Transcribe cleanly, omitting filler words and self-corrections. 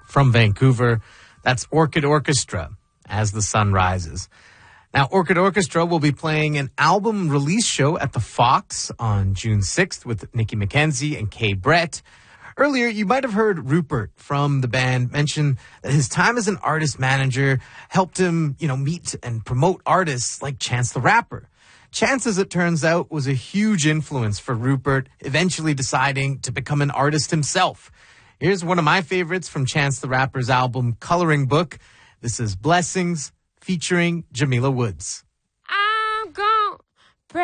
From Vancouver, that's Orchid Orchestra, As the Sun Rises. Now, Orchid Orchestra will be playing an album release show at the Fox on June 6th with Nikki McKenzie and Kay Brett. Earlier, you might have heard Rupert from the band mention that his time as an artist manager helped him, meet and promote artists like Chance the Rapper. Chance, as it turns out, was a huge influence for Rupert, eventually deciding to become an artist himself. Here's one of my favorites from Chance the Rapper's album Coloring Book. This is Blessings featuring Jamila Woods.